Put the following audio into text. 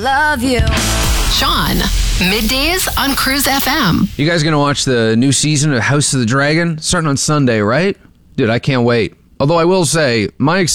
Love you. Sean, middays on Cruise FM. You guys gonna watch the new season of House of the Dragon? Starting on Sunday, right? Dude, I can't wait. Although I will say, my